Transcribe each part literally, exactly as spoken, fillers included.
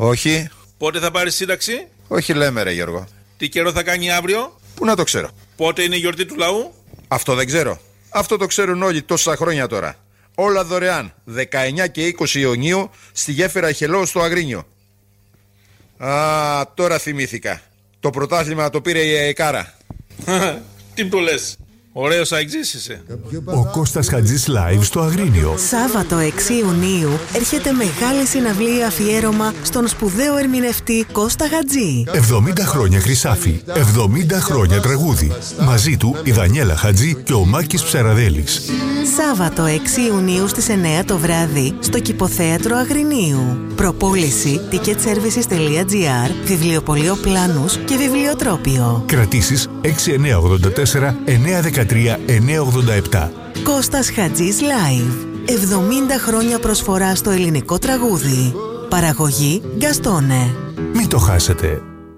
Όχι. Πότε θα πάρεις σύνταξη? Όχι λέμε ρε Γιώργο. Τι καιρό θα κάνει αύριο? Πού να το ξέρω. Πότε είναι η γιορτή του λαού? Αυτό δεν ξέρω. Αυτό το ξέρουν όλοι τόσα χρόνια τώρα. Όλα δωρεάν. δεκαεννιά και είκοσι Ιουνίου στη γέφυρα Χελό στο Αγρίνιο. Α, τώρα θυμήθηκα. Το πρωτάθλημα το πήρε η Αεκάρα. Τι το λες? Ωραίος αεξής είσαι. Ο Κώστας Χατζής live στο Αγρίνιο. Σάββατο έξι Ιουνίου έρχεται μεγάλη συναυλία αφιέρωμα στον σπουδαίο ερμηνευτή Κώστα Χατζή. εβδομήντα χρόνια Χρυσάφι, εβδομήντα χρόνια τραγούδι. Μαζί του η Δανιέλα Χατζή και ο Μάκης Ψαραδέλης. Σάββατο έξι Ιουνίου στις εννιά το βράδυ στο Κηποθέατρο Αγρινίου. Προπόληση ticketservices τελεία gr, βιβλιοπωλείο Πλάνους και βιβλιοτρόπιο. Κρατήσεις έξι εννιά ογδόντα τέσσερα εννιά δεκατρία εννιά ογδόντα επτά. Κώστας Χατζής Live. εβδομήντα χρόνια προσφορά στο ελληνικό τραγούδι. Παραγωγή Γκαστόνε. Μην το χάσετε.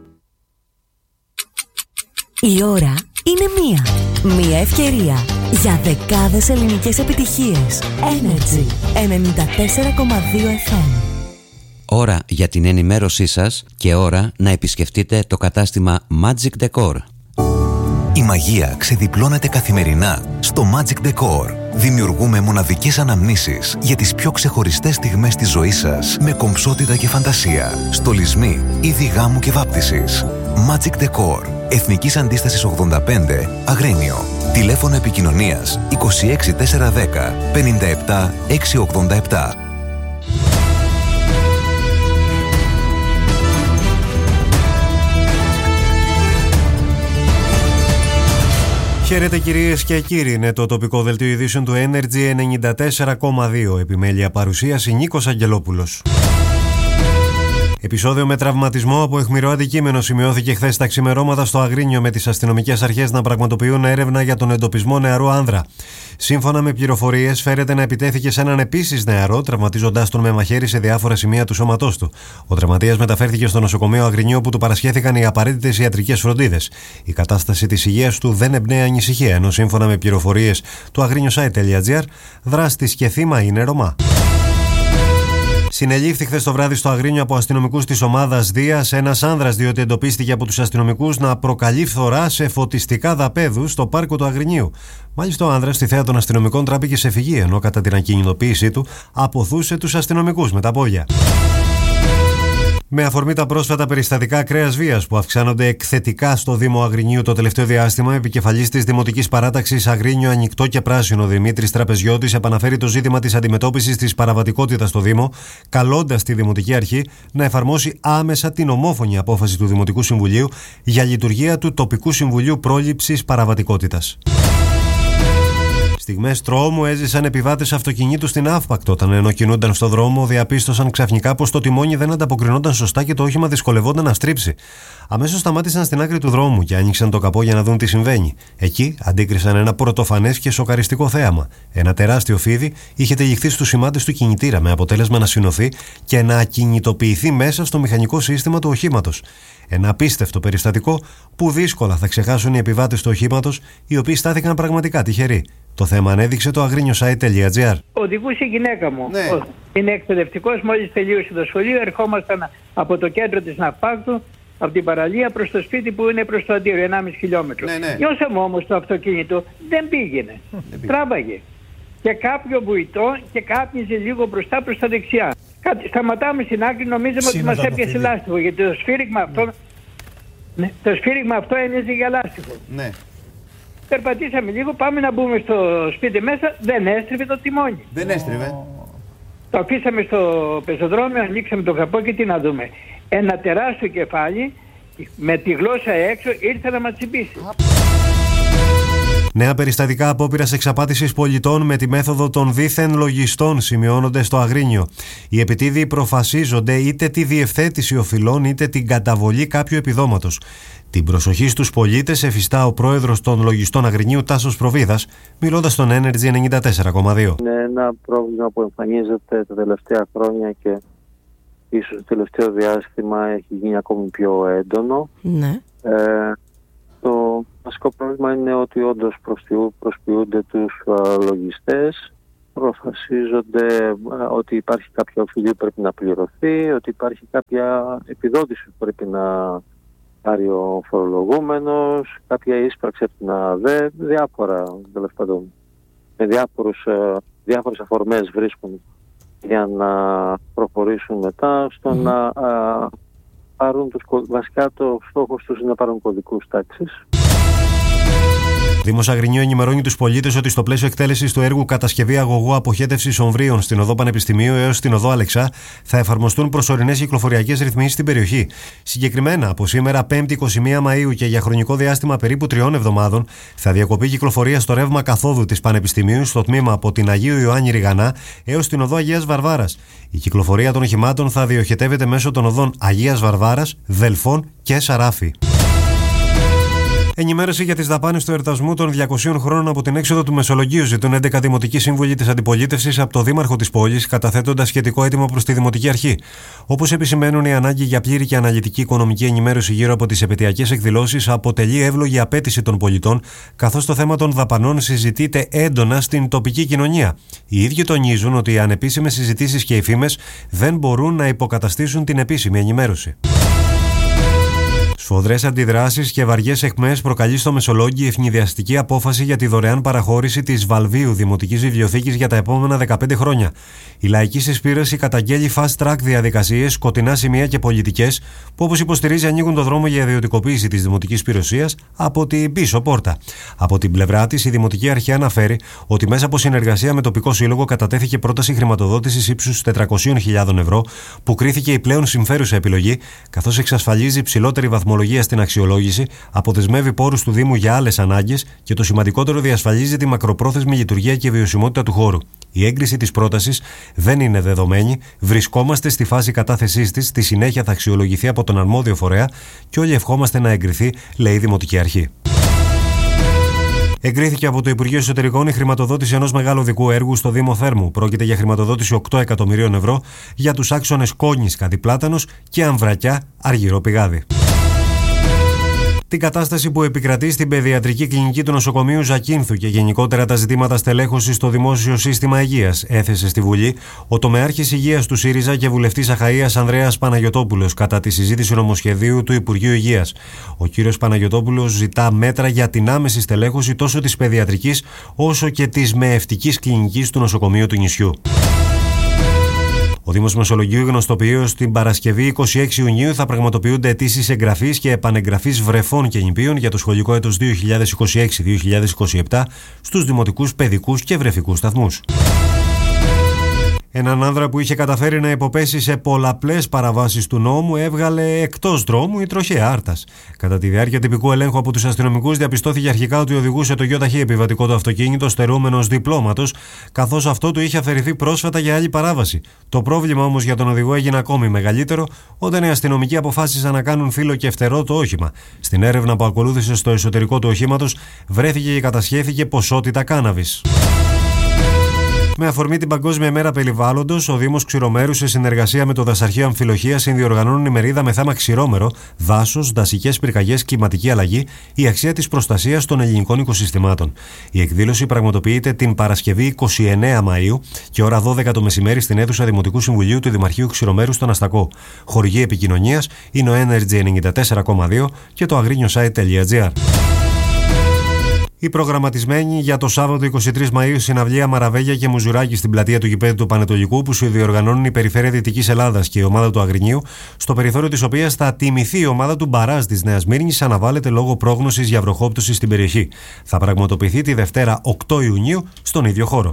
Η ώρα είναι μία. Μία ευκαιρία για δεκάδες ελληνικές επιτυχίες. Energy ενενήντα τέσσερα κόμμα δύο εφ εμ. Ώρα για την ενημέρωσή σας και ώρα να επισκεφτείτε το κατάστημα Magic Decor. Η μαγεία ξεδιπλώνεται καθημερινά στο Magic Decor. Δημιουργούμε μοναδικές αναμνήσεις για τις πιο ξεχωριστές στιγμές της ζωής σας με κομψότητα και φαντασία. Στολισμοί, είδη γάμου και βάπτισης. Magic Decor. Εθνικής Αντίστασης ογδόντα πέντε, Αγρίνιο. Τηλέφωνο επικοινωνίας είκοσι έξι τετρακόσια δέκα πενήντα επτά εξακόσια ογδόντα επτά. Χαίρετε κυρίες και κύριοι, είναι το τοπικό δελτίο ειδήσεων του Energy ενενήντα τέσσερα κόμμα δύο. Επιμέλεια παρουσίαση Νίκος Αγγελόπουλος. Επεισόδιο με τραυματισμό από αιχμηρό αντικείμενο σημειώθηκε χθες τα ξημερώματα στο Αγρίνιο, με τις αστυνομικές αρχές να πραγματοποιούν έρευνα για τον εντοπισμό νεαρού άνδρα. Σύμφωνα με πληροφορίες, φέρεται να επιτέθηκε σε έναν επίσης νεαρό, τραυματίζοντάς τον με μαχαίρι σε διάφορα σημεία του σώματός του. Ο τραυματίας μεταφέρθηκε στο νοσοκομείο Αγρινίου, όπου του παρασχέθηκαν οι απαραίτητες ιατρικές φροντίδες. Η κατάσταση της υγείας του δεν εμπνέει ανησυχία, ενώ σύμφωνα με πληροφορίες του αγρίνιοσάιτ τελεία gr, δράστης και θύμα είναι Ρωμά. Συνελήφθη χθες το βράδυ στο Αγρίνιο από αστυνομικούς της ομάδας Δίας ένας άνδρας, διότι εντοπίστηκε από τους αστυνομικούς να προκαλεί φθορά σε φωτιστικά δαπέδους στο πάρκο του Αγρινίου. Μάλιστα, ο άνδρας στη θέα των αστυνομικών τράπηκε σε φυγή, ενώ κατά την ακινητοποίησή του αποθούσε τους αστυνομικούς με τα πόδια. Με αφορμή τα πρόσφατα περιστατικά ακραίας βίας που αυξάνονται εκθετικά στο Δήμο Αγρινίου το τελευταίο διάστημα, επικεφαλής της Δημοτικής Παράταξης Αγρίνιο Ανοιχτό και Πράσινο, Δημήτρης Τραπεζιώτης, επαναφέρει το ζήτημα της αντιμετώπισης της παραβατικότητας στο Δήμο, καλώντας τη Δημοτική Αρχή να εφαρμόσει άμεσα την ομόφωνη απόφαση του Δημοτικού Συμβουλίου για λειτουργία του Τοπικού Συμβουλίου Πρόληψης Παραβατικότητας. Στιγμές τρόμου έζησαν επιβάτες αυτοκινήτου στην Αύπακτο. Όταν ενώ κινούνταν στο δρόμο, διαπίστωσαν ξαφνικά πως το τιμόνι δεν ανταποκρινόταν σωστά και το όχημα δυσκολευόταν να στρίψει. Αμέσως σταμάτησαν στην άκρη του δρόμου και άνοιξαν το καπό για να δουν τι συμβαίνει. Εκεί αντίκρισαν ένα πρωτοφανές και σοκαριστικό θέαμα. Ένα τεράστιο φίδι είχε τυλιχθεί στους σημάτες του κινητήρα, με αποτέλεσμα να συνωθεί και να ακινητοποιηθεί μέσα στο μηχανικό σύστημα του οχήματος. Ένα απίστευτο περιστατικό που δύσκολα θα ξεχάσουν οι επιβάτες του οχήματος, οι οποίοι στάθηκαν πραγματικά τυχεροί. Το θέμα ανέδειξε το αγρίνιοσάιτ τελεία gr. Οδηγούσε η γυναίκα μου. Ναι. Είναι εκπαιδευτικός, μόλις τελείωσε το σχολείο. Ερχόμασταν από το κέντρο της Ναυπάκτου, από την παραλία προς το σπίτι που είναι προς το Αντίριο, ενάμιση χιλιόμετρο. Ναι, ναι. Νιώσαμε όμως το αυτοκίνητο, δεν πήγαινε. Δεν πήγαινε. Τράβαγε. Και κάποιο βουητό και κάπνιζε λίγο μπροστά προς τα δεξιά. Κάτι, σταματάμε στην άκρη, νομίζαμε ότι μας έπιασε λάστιχο. Γιατί το σφύριγμα αυτό, ναι, το σφύριγμα αυτό ένιωσε για λάστιχο. Ναι. Περπατήσαμε λίγο, πάμε να μπούμε στο σπίτι μέσα, δεν έστριβε το τιμόνι. Δεν έστριβε. Το αφήσαμε στο πεζοδρόμιο, ανοίξαμε το καπό και τι να δούμε. Ένα τεράστιο κεφάλι με τη γλώσσα έξω ήρθε να μας τσιμπήσει. Νέα περιστατικά απόπειρας εξαπάτησης πολιτών με τη μέθοδο των δίθεν λογιστών σημειώνονται στο Αγρίνιο. Οι επιτίδιοι προφασίζονται είτε τη διευθέτηση οφειλών είτε την καταβολή κάποιου επιδόματος. Την προσοχή στους πολίτες εφιστά ο πρόεδρος των λογιστών Αγρινίου, Τάσος Προβίδας, μιλώντας στον Energy ενενήντα τέσσερα κόμμα δύο. Είναι ένα πρόβλημα που εμφανίζεται τα τελευταία χρόνια και ίσως το τελευταίο διάστημα έχει γίνει ακόμη πιο έντονο. Ναι. Ε, το βασικό πρόβλημα είναι ότι όντως προσποιούνται τους α, λογιστές προφασίζονται ότι υπάρχει κάποια οφειλή που πρέπει να πληρωθεί, ότι υπάρχει κάποια επιδότηση που πρέπει να πάρει ο φορολογούμενος, κάποια ίσπραξη από την ΑΔΕ, διάφορα, τέλος πάντων, με διάφορους, διάφορες αφορμές βρίσκουν για να προχωρήσουν μετά στο mm. να α, πάρουν τους, βασικά το στόχος τους είναι να πάρουν κωδικούς τάξης. Ο Δήμος Αγρινίου ενημερώνει τους πολίτες ότι στο πλαίσιο εκτέλεσης του έργου κατασκευή αγωγού αποχέτευσης ομβρίων στην οδό Πανεπιστημίου έως την οδό Αλεξά θα εφαρμοστούν προσωρινές κυκλοφοριακές ρυθμίσεις στην περιοχή. Συγκεκριμένα, από σήμερα πέμπτη εικοστή πρώτη Μαΐου και για χρονικό διάστημα περίπου τριών εβδομάδων θα διακοπεί κυκλοφορία στο ρεύμα καθόδου της Πανεπιστημίου στο τμήμα από την Αγίου Ιωάννη Ριγανά έως την οδό Αγίας Βαρβάρας. Η κυκλοφορία των οχημάτων θα διοχετεύεται μέσω των οδών Αγίας Βαρβάρας, Δελφών και Σαράφη. Ενημέρωση για τις δαπάνες του εορτασμού των διακοσίων χρόνων από την έξοδο του Μεσολογγίου ζητούν έντεκα δημοτικοί σύμβουλοι της αντιπολίτευσης από το δήμαρχο της πόλης, καταθέτοντας σχετικό αίτημα προς τη Δημοτική Αρχή. Όπως επισημαίνουν, η ανάγκη για πλήρη και αναλυτική οικονομική ενημέρωση γύρω από τις επαιτειακές εκδηλώσεις αποτελεί εύλογη απέτηση των πολιτών, καθώς το θέμα των δαπανών συζητείται έντονα στην τοπική κοινωνία. Οι ίδιοι τονίζουν ότι οι ανεπίσημες συζητήσεις και οι φήμες δεν μπορούν να υποκαταστήσουν την επίσημη ενημέρωση. Σφοδρές αντιδράσεις και βαριές αιχμές προκαλεί στο Μεσολόγγι η ευνηδιαστική απόφαση για τη δωρεάν παραχώρηση της Βαλβίου Δημοτικής Βιβλιοθήκης για τα επόμενα δεκαπέντε χρόνια. Η λαϊκή συσπήρωση καταγγέλει fast track διαδικασίες, σκοτεινά σημεία και πολιτικές που, όπως υποστηρίζει, ανοίγουν το δρόμο για ιδιωτικοποίηση της δημοτικής υπηρεσίας από την πίσω πόρτα. Από την πλευρά της, η Δημοτική Αρχή αναφέρει ότι μέσα από συνεργασία με τοπικό σύλλογο κατατέθηκε πρόταση χρηματοδότησης ύψους τετρακόσιες χιλιάδες ευρώ, που κρίθηκε η πλέον συμφέρουσα επιλογή, καθώς εξασφαλίζει υψηλότερη βαθμολογία στην αξιολόγηση, αποδεσμεύει πόρους του Δήμου για άλλες ανάγκες και το σημαντικότερο, διασφαλίζει τη μακροπρόθεσμη λειτουργία και βιωσιμότητα του χώρου. Η έγκριση της πρότασης δεν είναι δεδομένη, βρισκόμαστε στη φάση κατάθεσής της, στη συνέχεια θα αξιολογηθεί από τον αρμόδιο φορέα και όλοι ευχόμαστε να εγκριθεί, λέει η Δημοτική Αρχή. Εγκρίθηκε από το Υπουργείο Εσωτερικών η χρηματοδότηση ενός μεγάλου οδικού έργου στο Δήμο Θέρμου. Πρόκειται για χρηματοδότηση οκτώ εκατομμυρίων ευρώ για τους άξονες Κόνης Καδιπλάτανος και Αμβρακιά Αργυρό Πηγάδι. Την κατάσταση που επικρατεί στην παιδιατρική κλινική του νοσοκομείου Ζακίνθου και γενικότερα τα ζητήματα στελέχωσης στο δημόσιο σύστημα υγείας έθεσε στη Βουλή ο τομεάρχης υγείας του ΣΥΡΙΖΑ και βουλευτής Αχαΐας Ανδρέας Παναγιωτόπουλος κατά τη συζήτηση νομοσχεδίου του Υπουργείου Υγείας. Ο κύριος Παναγιωτόπουλος ζητά μέτρα για την άμεση στελέχωση τόσο της παιδιατρικής όσο και της μεευτικής κλινικής του νοσοκομείου του νησιού. Ο Δήμος Μεσολογγίου γνωστοποιεί ότι την Παρασκευή εικοστή έκτη Ιουνίου θα πραγματοποιούνται αιτήσεις εγγραφής και επανεγγραφής βρεφών και νηπίων για το σχολικό έτος δύο χιλιάδες είκοσι έξι δύο χιλιάδες είκοσι επτά στους δημοτικούς παιδικούς και βρεφικούς σταθμούς. Έναν άνδρα που είχε καταφέρει να υποπέσει σε πολλαπλές παραβάσεις του νόμου έβγαλε εκτός δρόμου η τροχαία Άρτας. Κατά τη διάρκεια τυπικού ελέγχου από τους αστυνομικούς διαπιστώθηκε αρχικά ότι οδηγούσε το ΙΟΤΑΧΗ επιβατικό του αυτοκίνητο στερούμενος διπλώματος, καθώς αυτό του είχε αφαιρεθεί πρόσφατα για άλλη παράβαση. Το πρόβλημα όμως για τον οδηγό έγινε ακόμη μεγαλύτερο όταν οι αστυνομικοί αποφάσισαν να κάνουν φύλλο και φτερό το όχημα. Στην έρευνα που ακολούθησε στο εσωτερικό του οχήματος βρέθηκε και κατασχέθηκε ποσότητα κάναβης. Με αφορμή την Παγκόσμια Μέρα Περιβάλλοντος, ο Δήμος Ξηρομέρου σε συνεργασία με το Δασαρχείο Αμφιλοχίας συνδιοργανώνουν ημερίδα με θέμα ξηρόμερο, δάσος, δασικές πυρκαγιές, κλιματική αλλαγή, η αξία της προστασίας των ελληνικών οικοσυστημάτων. Η εκδήλωση πραγματοποιείται την Παρασκευή εικοστή ένατη Μαΐου και ώρα δώδεκα το μεσημέρι στην αίθουσα Δημοτικού Συμβουλίου του Δημαρχείου Ξηρομέρου στον Αστακό. Χορηγή επικοινωνίας είναι ο Energy ενενήντα τέσσερα κόμμα δύο και το agrinio-site τελεία gr. Η προγραμματισμένη για το Σάββατο εικοστή τρίτη Μαΐου συναυλία Μαραβέγια και Μουζουράκη στην πλατεία του γηπέδου του Πανετολικού που συνδιοργανώνουν η Περιφέρεια Δυτικής Ελλάδας και η ομάδα του Αγρινίου, στο περιθώριο της οποίας θα τιμηθεί η ομάδα του Μπαράζ της Νέας Μύρνης, αναβάλλεται λόγω πρόγνωσης για βροχόπτωση στην περιοχή. Θα πραγματοποιηθεί τη Δευτέρα οκτώ Ιουνίου στον ίδιο χώρο.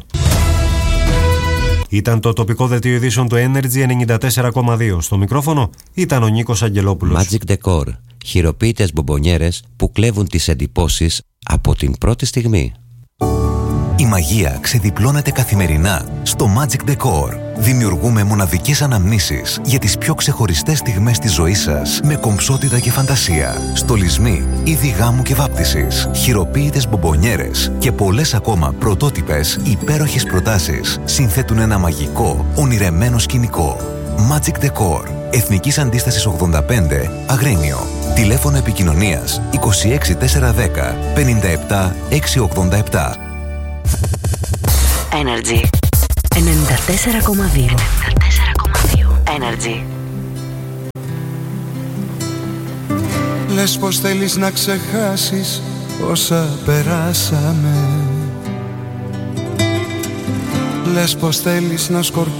Ήταν το τοπικό δελτίο ειδήσεων του Energy ενενήντα τέσσερα κόμμα δύο. Στο μικρόφωνο ήταν ο Νίκος Αγγελόπουλος. Magic Decor. Χειροποίητες μπομπονιέρες που κλέβουν τις εντυπώσεις από την πρώτη στιγμή. Η μαγεία ξεδιπλώνεται καθημερινά στο Magic Decor. Δημιουργούμε μοναδικές αναμνήσεις για τις πιο ξεχωριστές στιγμές της ζωής σας με κομψότητα και φαντασία. Στολισμοί, είδη γάμου και βάπτισης, χειροποίητες μπομπονιέρες και πολλές ακόμα πρωτότυπες υπέροχες προτάσεις συνθέτουν ένα μαγικό, ονειρεμένο σκηνικό. Magic Decor. Εθνικής Αντίστασης ογδόντα πέντε, Αγρίνιο. Τηλέφωνο επικοινωνίας είκοσι έξι τετρακόσια δέκα πενήντα επτά εξακόσια ογδόντα επτά. Energy. ενενήντα τέσσερα κόμμα δύο. ενενήντα τέσσερα κόμμα δύο. Energy. Λες πως θέλεις να ξεχάσεις όσα περάσαμε. Λες πως θέλεις να σκορπίσεις